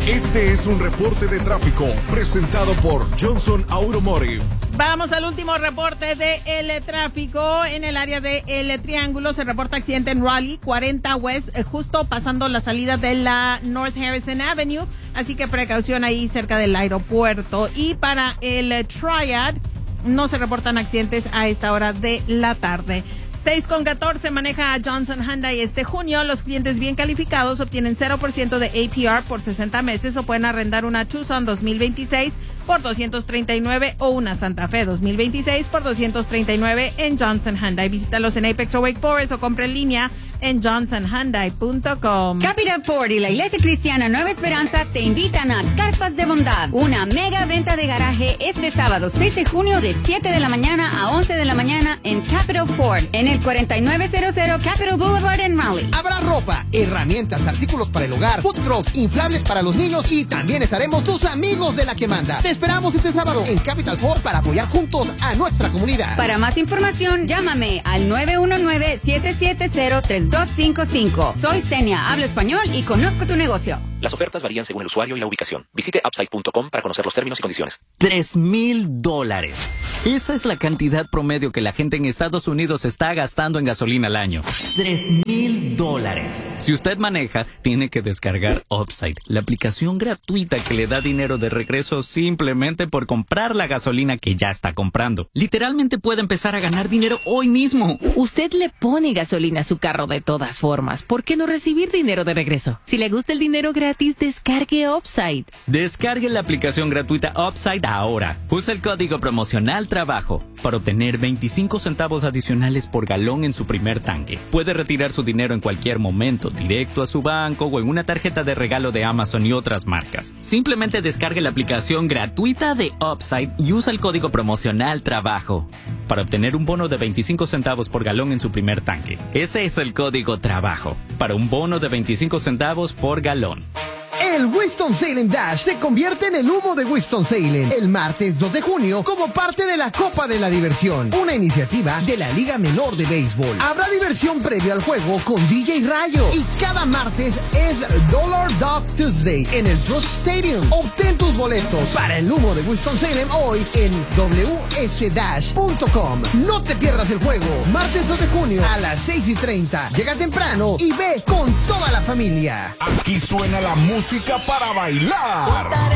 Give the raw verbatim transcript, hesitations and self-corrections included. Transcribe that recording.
Este es un reporte de tráfico presentado por Johnson Automotive. Vamos al último reporte de el tráfico. En el área de El Triángulo se reporta accidente en Raleigh, cuarenta West, justo pasando la salida de la North Harrison Avenue. Así que precaución ahí cerca del aeropuerto. Y para el Triad no se reportan accidentes a esta hora de la tarde. seis con catorce maneja Johnson Hyundai este junio. Los clientes bien calificados obtienen cero por ciento de A P R por sesenta meses o pueden arrendar una Tucson dos mil veintiséis por doscientos treinta y nueve o una Santa Fe dos mil veintiséis por doscientos treinta y nueve en Johnson Hyundai. Visítalos en Apex o Wake Forest o compra en línea en johnson hyundai punto com. Capital Ford y la Iglesia Cristiana Nueva Esperanza te invitan a Carpas de Bondad, una mega venta de garaje este sábado seis de junio de siete de la mañana a once de la mañana en Capital Ford, en el cuarenta y nueve cero cero Capital Boulevard en Raleigh. Habrá ropa, herramientas, artículos para el hogar, food trucks, inflables para los niños y también estaremos tus amigos de la que manda. Te esperamos este sábado en Capital Ford para apoyar juntos a nuestra comunidad. Para más información, llámame al nueve uno nueve, siete siete cero, tres dos cinco cinco. Soy Senia, hablo español y conozco tu negocio. Las ofertas varían según el usuario y la ubicación. Visite upside punto com para conocer los términos y condiciones. Tres mil dólares. Esa es la cantidad promedio que la gente en Estados Unidos está gastando en gasolina al año. Tres mil dólares. Si usted maneja, tiene que descargar Upside, la aplicación gratuita que le da dinero de regreso simplemente por comprar la gasolina que ya está comprando. Literalmente puede empezar a ganar dinero hoy mismo. Usted le pone gasolina a su carro de todas formas. ¿Por qué no recibir dinero de regreso? Si le gusta el dinero gratis, descargue Upside. Descargue la aplicación gratuita Upside ahora. Usa el código promocional trabajo para obtener veinticinco centavos adicionales por galón en su primer tanque. Puede retirar su dinero en cualquier momento, directo a su banco o en una tarjeta de regalo de Amazon y otras marcas. Simplemente descargue la aplicación gratuita de Upside y usa el código promocional trabajo para obtener un bono de veinticinco centavos por galón en su primer tanque. Ese es el código trabajo para un bono de veinticinco centavos por galón. El Winston-Salem Dash se convierte en el humo de Winston-Salem el martes dos de junio como parte de la Copa de la Diversión, una iniciativa de la Liga Menor de Béisbol. Habrá diversión previa al juego con D J Rayo y cada martes es Dollar Dog Tuesday en el Trust Stadium. Obtén tus boletos para el humo de Winston-Salem hoy en w s dash punto com. No te pierdas el juego, martes dos de junio a las seis y treinta. Llega temprano y ve con toda la familia. Aquí suena la música para bailar.